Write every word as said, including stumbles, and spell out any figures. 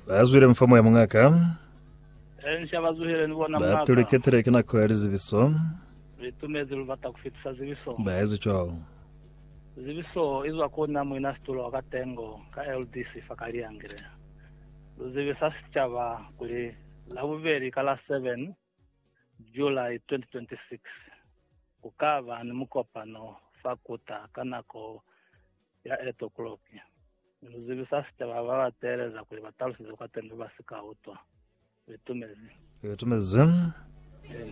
Bazwire mfamo ya mwaka. Ensha bazuhire nibona mwaka. Batureketere kina kwariza ibiso. Bitumeze rubata kufitisa zibiso. Baezi cho. Zibiso izo akona mwina stulo wakatengo ka L D C fakaliangire. Zibisa sichaba kuli labuveri kala seven July twenty twenty-six. Ukava ni mukopano fakuta kanako ya eight o'clock. Zibisa sichaba babatereza kuli batalusizo katengo basika utwa. Bitumeze. Bitumeze.